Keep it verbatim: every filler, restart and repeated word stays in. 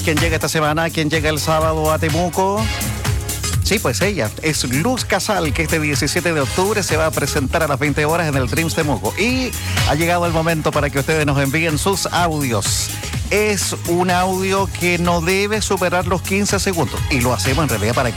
¿Quién llega esta semana? ¿Quién llega el sábado a Temuco? Sí, pues ella es Luz Casal, que este diecisiete de octubre se va a presentar a las veinte horas en el Dreams Temuco. Y ha llegado el momento para que ustedes nos envíen sus audios. Es un audio que no debe superar los quince segundos. Y lo hacemos en realidad para